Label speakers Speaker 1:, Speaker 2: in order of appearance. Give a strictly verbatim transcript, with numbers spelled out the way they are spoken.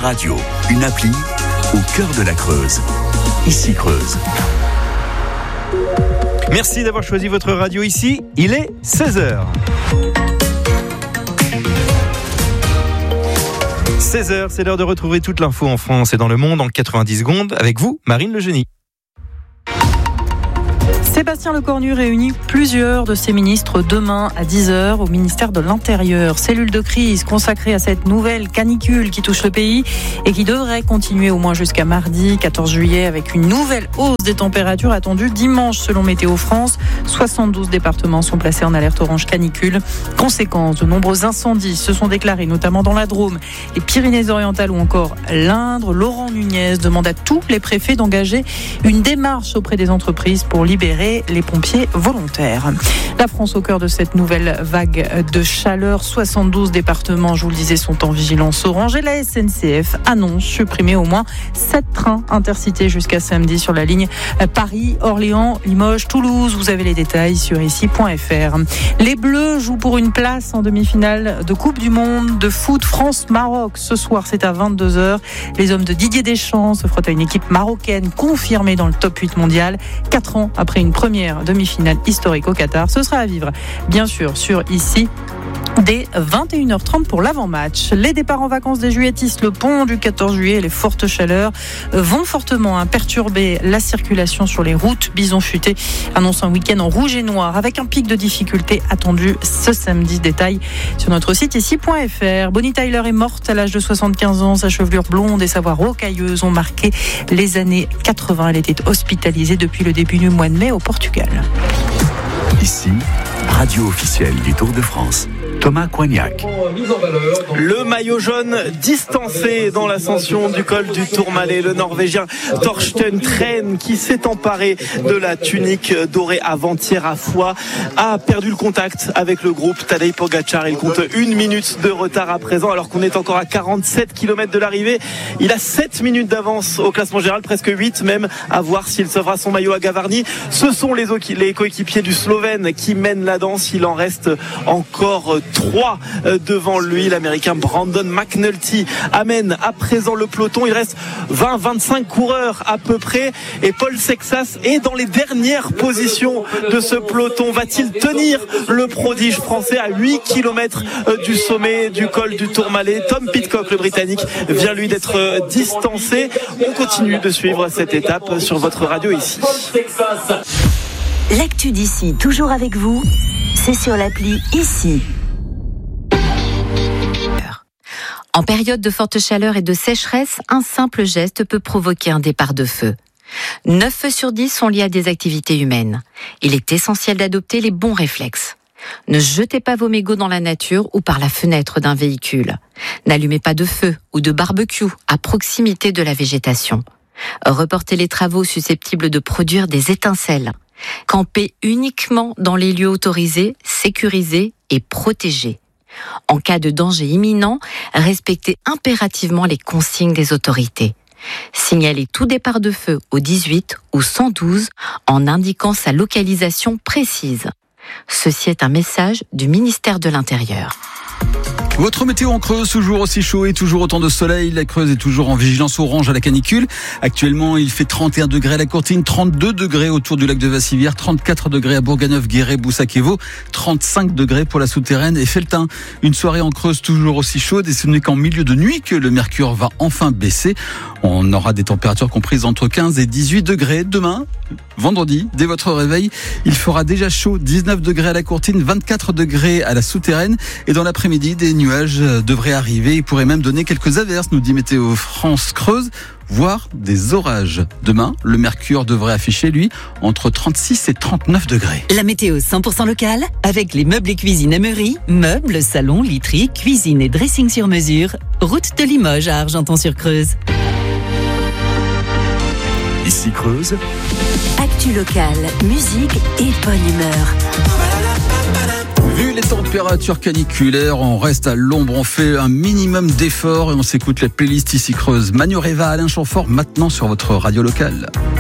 Speaker 1: Radio, une appli au cœur de la Creuse. Ici Creuse.
Speaker 2: Merci d'avoir choisi votre radio ici. Il est seize heures. seize heures, c'est l'heure de retrouver toute l'info en France et dans le monde en quatre-vingt-dix secondes avec vous, Marine Le Génie.
Speaker 3: Sébastien Lecornu réunit plusieurs de ses ministres demain à dix heures au ministère de l'Intérieur. Cellule de crise consacrée à cette nouvelle canicule qui touche le pays et qui devrait continuer au moins jusqu'à mardi quatorze juillet avec une nouvelle hausse des températures attendues dimanche selon Météo France. soixante-douze départements sont placés en alerte orange canicule. Conséquence, de nombreux incendies se sont déclarés, notamment dans la Drôme, les Pyrénées-Orientales ou encore l'Indre. Laurent Nunez demande à tous les préfets d'engager une démarche auprès des entreprises pour libérer les pompiers volontaires. La France au cœur de cette nouvelle vague de chaleur. soixante-douze départements, je vous le disais, sont en vigilance orange et la S N C F annonce supprimer au moins sept trains intercités jusqu'à samedi sur la ligne Paris, Orléans, Limoges, Toulouse. Vous avez les détails sur ici point f r. Les Bleus jouent pour une place en demi-finale de Coupe du Monde de foot France-Maroc. Ce soir, c'est à vingt-deux heures. Les hommes de Didier Deschamps se frottent à une équipe marocaine confirmée dans le top huit mondial. Quatre ans après une première demi-finale historique au Qatar. Ce sera à vivre, bien sûr, sur ici. Dès vingt et une heures trente pour l'avant-match. Les départs en vacances des juilletistes, le pont du quatorze juillet, les fortes chaleurs vont fortement perturber la circulation sur les routes. Bison Futé annonce un week-end en rouge et noir avec un pic de difficulté attendu ce samedi. Détail sur notre site ici point f r. Bonnie Tyler est morte à l'âge de soixante-quinze ans. Sa chevelure blonde et sa voix rocailleuse ont marqué les années quatre-vingts. Elle était hospitalisée depuis le début du mois de mai au Portugal.
Speaker 1: Ici, radio officielle du Tour de France. Thomas Coignac.
Speaker 2: Le maillot jaune distancé dans l'ascension du col du Tourmalet. Le Norvégien Torsten Tren, qui s'est emparé de la tunique dorée avant-hier à Foix, a perdu le contact avec le groupe Tadej Pogacar. Il compte une minute de retard à présent, alors qu'on est encore à quarante-sept kilomètres de l'arrivée. Il a sept minutes d'avance au classement général, presque huit même, à voir s'il sauvera son maillot à Gavarnie. Ce sont les, les coéquipiers du Slovène qui mènent la danse. Il en reste encore trois devant lui. L'Américain Brandon McNulty amène à présent le peloton. Il reste vingt à vingt-cinq coureurs à peu près et Paul Sexas est dans les dernières positions de ce peloton. Va-t-il tenir le prodige français à huit kilomètres du sommet du col du Tourmalet? Tom Pidcock, le Britannique, vient lui d'être distancé. On continue de suivre cette étape sur votre radio ici.
Speaker 4: L'actu d'ici, toujours avec vous, c'est sur l'appli ici. En période de forte chaleur et de sécheresse, un simple geste peut provoquer un départ de feu. neuf feux sur dix sont liés à des activités humaines. Il est essentiel d'adopter les bons réflexes. Ne jetez pas vos mégots dans la nature ou par la fenêtre d'un véhicule. N'allumez pas de feu ou de barbecue à proximité de la végétation. Reportez les travaux susceptibles de produire des étincelles. Campez uniquement dans les lieux autorisés, sécurisés et protégés. En cas de danger imminent, respectez impérativement les consignes des autorités. Signalez tout départ de feu au dix-huit ou cent douze en indiquant sa localisation précise. Ceci est un message du ministère de l'Intérieur.
Speaker 5: Votre météo en Creuse, toujours aussi chaud et toujours autant de soleil. La Creuse est toujours en vigilance orange à la canicule. Actuellement, il fait trente et un degrés à la Courtine, trente-deux degrés autour du lac de Vassivière, trente-quatre degrés à Bourganeuf, Guéret, Boussac-Évaux, trente-cinq degrés pour la Souterraine et Felletin. Une soirée en Creuse toujours aussi chaude et ce n'est qu'en milieu de nuit que le mercure va enfin baisser. On aura des températures comprises entre quinze et dix-huit degrés. Demain, vendredi, dès votre réveil, il fera déjà chaud, dix-neuf degrés à la Courtine, vingt-quatre degrés à la Souterraine et dans l'après-midi, des nuages devraient arriver et pourraient même donner quelques averses, nous dit Météo France Creuse, voire des orages. Demain, le mercure devrait afficher, lui, entre trente-six et trente-neuf degrés.
Speaker 6: La météo cent pour cent locale, avec les meubles et cuisine Emery, meubles, salons, literie, cuisine et dressing sur mesure, route de Limoges à Argenton-sur-Creuse.
Speaker 1: Ici Creuse.
Speaker 4: Actu locale, musique et bonne humeur.
Speaker 5: Vu les températures caniculaires, on reste à l'ombre, on fait un minimum d'efforts et on s'écoute la playlist Ici Creuse. Manu Reva, Alain Chamfort, maintenant sur votre radio locale.